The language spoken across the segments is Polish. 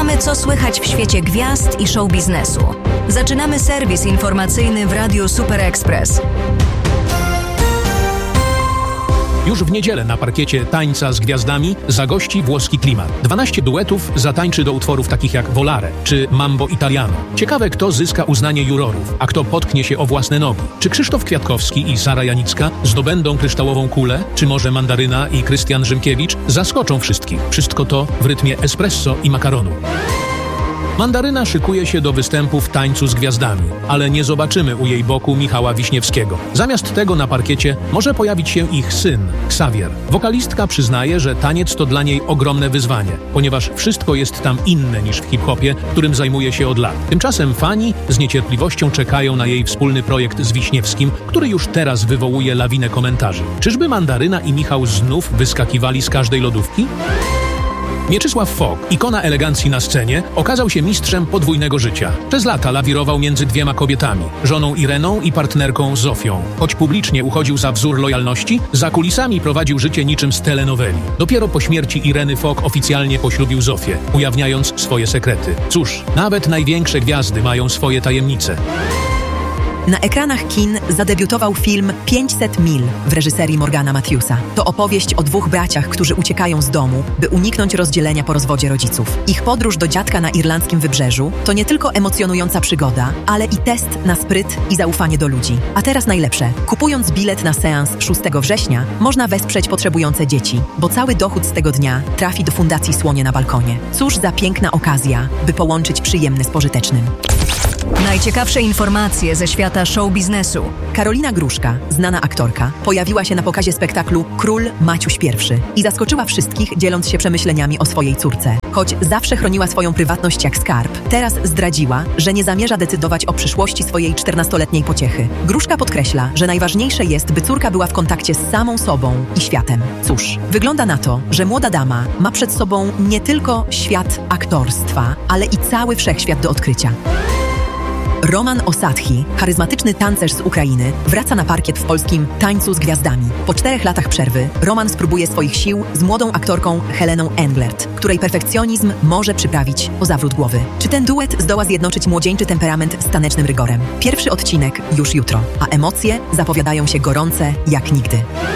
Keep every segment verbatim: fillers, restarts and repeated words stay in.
Wiemy, co słychać w świecie gwiazd i show biznesu. Zaczynamy serwis informacyjny w Radiu Super Express. Już w niedzielę na parkiecie Tańca z Gwiazdami zagości włoski klimat. dwanaście duetów zatańczy do utworów takich jak Volare czy Mambo Italiano. Ciekawe, kto zyska uznanie jurorów, a kto potknie się o własne nogi. Czy Krzysztof Kwiatkowski i Sara Janicka zdobędą kryształową kulę? Czy może Mandaryna i Krystian Rzymkiewicz zaskoczą wszystkich? Wszystko to w rytmie espresso i makaronu. Mandaryna szykuje się do występu w Tańcu z Gwiazdami, ale nie zobaczymy u jej boku Michała Wiśniewskiego. Zamiast tego na parkiecie może pojawić się ich syn, Xavier. Wokalistka przyznaje, że taniec to dla niej ogromne wyzwanie, ponieważ wszystko jest tam inne niż w hip-hopie, którym zajmuje się od lat. Tymczasem fani z niecierpliwością czekają na jej wspólny projekt z Wiśniewskim, który już teraz wywołuje lawinę komentarzy. Czyżby Mandaryna i Michał znów wyskakiwali z każdej lodówki? Mieczysław Fok, ikona elegancji na scenie, okazał się mistrzem podwójnego życia. Przez lata lawirował między dwiema kobietami, żoną Ireną i partnerką Zofią. Choć publicznie uchodził za wzór lojalności, za kulisami prowadził życie niczym z telenoweli. Dopiero po śmierci Ireny Fok oficjalnie poślubił Zofię, ujawniając swoje sekrety. Cóż, nawet największe gwiazdy mają swoje tajemnice. Na ekranach kin zadebiutował film pięćset mil w reżyserii Morgana Matthewsa. To opowieść o dwóch braciach, którzy uciekają z domu, by uniknąć rozdzielenia po rozwodzie rodziców. Ich podróż do dziadka na irlandzkim wybrzeżu to nie tylko emocjonująca przygoda, ale i test na spryt i zaufanie do ludzi. A teraz najlepsze. Kupując bilet na seans szóstego września, można wesprzeć potrzebujące dzieci, bo cały dochód z tego dnia trafi do Fundacji Słonie na Balkonie. Cóż za piękna okazja, by połączyć przyjemne z pożytecznym. Najciekawsze informacje ze świata show biznesu. Karolina Gruszka, znana aktorka, pojawiła się na pokazie spektaklu Król Maciuś pierwszy i zaskoczyła wszystkich, dzieląc się przemyśleniami o swojej córce. Choć zawsze chroniła swoją prywatność jak skarb, teraz zdradziła, że nie zamierza decydować o przyszłości swojej czternastoletniej pociechy. Gruszka podkreśla, że najważniejsze jest, by córka była w kontakcie z samą sobą i światem. Cóż, wygląda na to, że młoda dama ma przed sobą nie tylko świat aktorstwa, ale i cały wszechświat do odkrycia. Roman Osadchi, charyzmatyczny tancerz z Ukrainy, wraca na parkiet w polskim Tańcu z Gwiazdami. Po czterech latach przerwy Roman spróbuje swoich sił z młodą aktorką Heleną Englert, której perfekcjonizm może przyprawić o zawrót głowy. Czy ten duet zdoła zjednoczyć młodzieńczy temperament z tanecznym rygorem? Pierwszy odcinek już jutro, a emocje zapowiadają się gorące jak nigdy.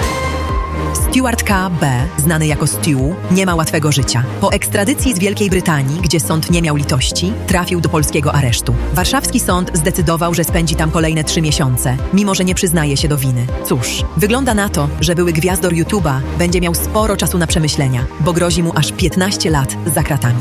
Stuart K B, znany jako Stu, nie ma łatwego życia. Po ekstradycji z Wielkiej Brytanii, gdzie sąd nie miał litości, trafił do polskiego aresztu. Warszawski sąd zdecydował, że spędzi tam kolejne trzy miesiące, mimo że nie przyznaje się do winy. Cóż, wygląda na to, że były gwiazdor YouTube'a będzie miał sporo czasu na przemyślenia, bo grozi mu aż piętnaście lat za kratami.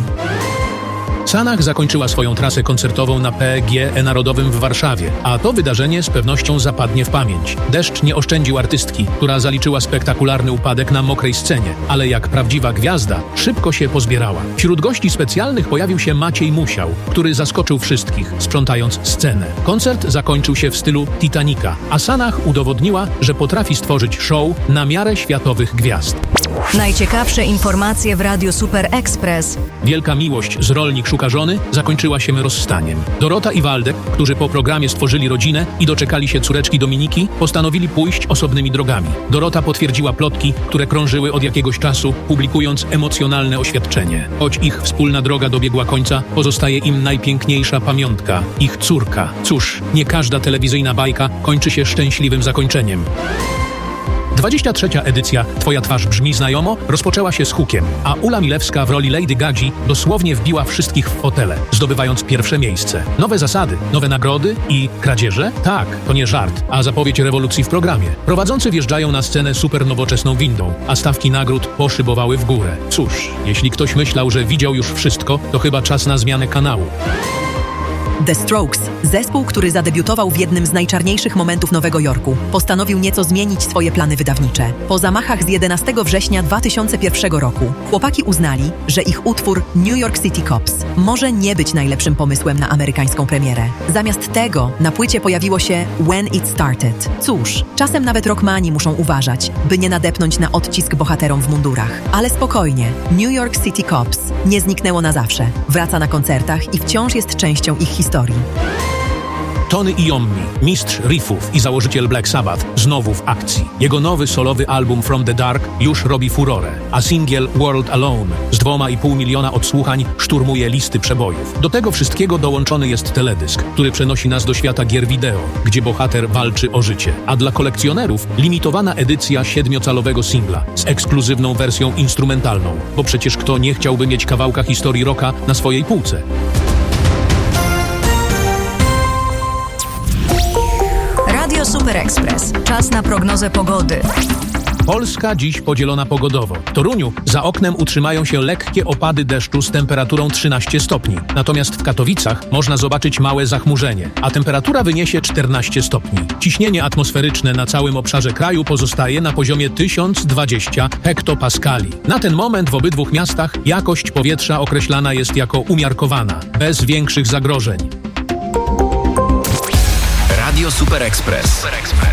Sanach zakończyła swoją trasę koncertową na P G E Narodowym w Warszawie, a to wydarzenie z pewnością zapadnie w pamięć. Deszcz nie oszczędził artystki, która zaliczyła spektakularny upadek na mokrej scenie, ale jak prawdziwa gwiazda szybko się pozbierała. Wśród gości specjalnych pojawił się Maciej Musiał, który zaskoczył wszystkich, sprzątając scenę. Koncert zakończył się w stylu Titanica, a Sanach udowodniła, że potrafi stworzyć show na miarę światowych gwiazd. Najciekawsze informacje w Radiu Super Express. Wielka miłość z Rolnik szuka żony zakończyła się rozstaniem. Dorota i Waldek, którzy po programie stworzyli rodzinę i doczekali się córeczki Dominiki, postanowili pójść osobnymi drogami. Dorota potwierdziła plotki, które krążyły od jakiegoś czasu, publikując emocjonalne oświadczenie. Choć ich wspólna droga dobiegła końca, pozostaje im najpiękniejsza pamiątka – ich córka. Cóż, nie każda telewizyjna bajka kończy się szczęśliwym zakończeniem. dwudziesta trzecia edycja Twoja twarz brzmi znajomo rozpoczęła się z hukiem, a Ula Milewska w roli Lady Gagi dosłownie wbiła wszystkich w fotele, zdobywając pierwsze miejsce. Nowe zasady, nowe nagrody i kradzieże? Tak, to nie żart, a zapowiedź rewolucji w programie. Prowadzący wjeżdżają na scenę super nowoczesną windą, a stawki nagród poszybowały w górę. Cóż, jeśli ktoś myślał, że widział już wszystko, to chyba czas na zmianę kanału. The Strokes, zespół, który zadebiutował w jednym z najczarniejszych momentów Nowego Jorku, postanowił nieco zmienić swoje plany wydawnicze. Po zamachach z jedenastego września dwa tysiące pierwszego roku chłopaki uznali, że ich utwór New York City Cops może nie być najlepszym pomysłem na amerykańską premierę. Zamiast tego na płycie pojawiło się When It Started. Cóż, czasem nawet rockmani muszą uważać, by nie nadepnąć na odcisk bohaterom w mundurach. Ale spokojnie, New York City Cops nie zniknęło na zawsze. Wraca na koncertach i wciąż jest częścią ich historii. Tony Iommi, mistrz riffów i założyciel Black Sabbath, znowu w akcji. Jego nowy solowy album From the Dark już robi furorę, a singiel World Alone z dwoma i pół miliona odsłuchań szturmuje listy przebojów. Do tego wszystkiego dołączony jest teledysk, który przenosi nas do świata gier wideo, gdzie bohater walczy o życie. A dla kolekcjonerów limitowana edycja siedmiocalowego singla z ekskluzywną wersją instrumentalną, bo przecież kto nie chciałby mieć kawałka historii rocka na swojej półce? Radio Super Express. Czas na prognozę pogody. Polska dziś podzielona pogodowo. W Toruniu za oknem utrzymają się lekkie opady deszczu z temperaturą trzynaście stopni. Natomiast w Katowicach można zobaczyć małe zachmurzenie, a temperatura wyniesie czternaście stopni. Ciśnienie atmosferyczne na całym obszarze kraju pozostaje na poziomie tysiąc dwadzieścia hektopaskali. Na ten moment w obydwu miastach jakość powietrza określana jest jako umiarkowana, bez większych zagrożeń. Radio Super Express.